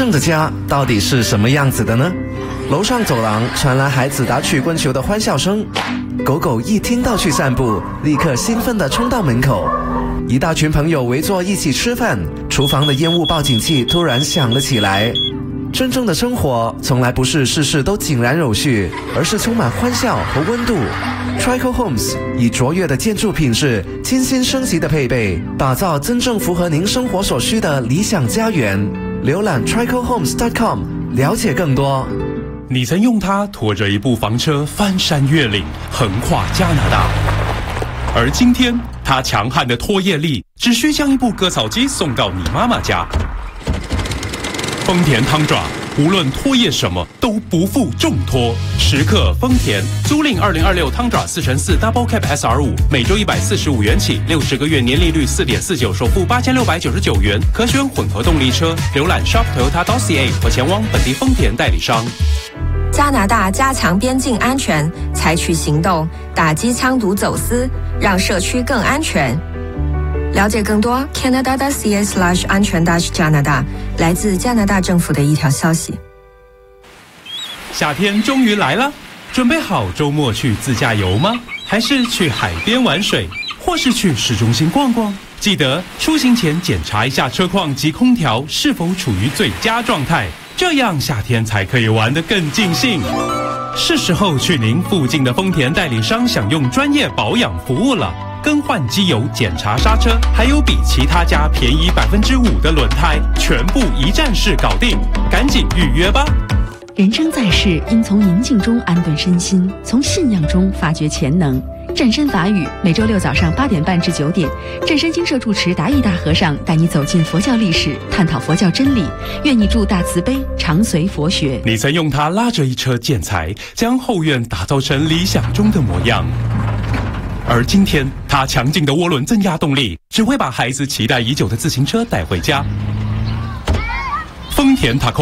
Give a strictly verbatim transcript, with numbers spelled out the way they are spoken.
正的家到底是什么样子的呢？楼上走廊传来孩子打曲棍球的欢笑声，狗狗一听到去散步，立刻兴奋地冲到门口。一大群朋友围坐一起吃饭，厨房的烟雾报警器突然响了起来。真正的生活从来不是事事都井然有序，而是充满欢笑和温度。Trico Homes 以卓越的建筑品质、精心升级的配备，打造真正符合您生活所需的理想家园。浏览 trico homes dot com 了解更多。 你曾用它拖着一部房车翻山越岭，横跨加拿大，而今天它强悍的拖曳力只需将一部割草机送到你妈妈家。丰田汤爪，无论拖曳什么都不负重托。时刻丰田，租赁二零二六汤爪四乘四 Double Cab S R 五，每周一百四十五元起，六十个月年利率四点四九，首付八千六百九十九元，可选混合动力车。浏览 shop toyota dot c a 或前往本地丰田代理商。 加拿大加强边境安全，采取行动打击枪毒走私，让社区更安全。了解更多 Canada dot c a slash 安全 dash 加拿大，来自加拿大政府的一条消息。 夏天终于来了，准备好周末去自驾游吗？还是去海边玩水，或是去市中心逛逛？记得出行前检查一下车况及空调是否处于最佳状态，这样夏天才可以玩得更尽兴。是时候去您附近的丰田代理商享用专业保养服务了。更换机油、检查刹车，还有比其他家便宜百分之五的轮胎，全部一站式搞定，赶紧预约吧！ 人生在世，应从宁静中安顿身心，从信仰中发掘潜能。正身法语每周六早上八点半至九点，正身精舍住持达义大和尚带你走进佛教历史，探讨佛教真理，愿你助大慈悲，常随佛学。 你曾用它拉着一车建材，将后院打造成理想中的模样。而今天，它强劲的涡轮增压动力，只会把孩子期待已久的自行车带回家。丰田塔